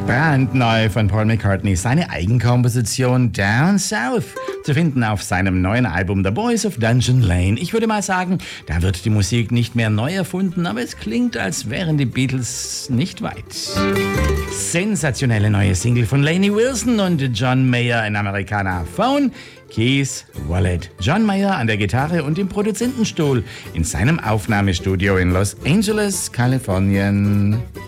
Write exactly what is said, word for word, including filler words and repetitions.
Brandneu von Paul McCartney, seine Eigenkomposition Down South, zu finden auf seinem neuen Album The Boys of Dungeon Lane. Ich würde mal sagen, da wird die Musik nicht mehr neu erfunden, aber es klingt, als wären die Beatles nicht weit. Sensationelle neue Single von Lainey Wilson und John Mayer, ein Amerikaner. Phone, Keys, Wallet. John Mayer an der Gitarre und im Produzentenstuhl in seinem Aufnahmestudio in Los Angeles, Kalifornien.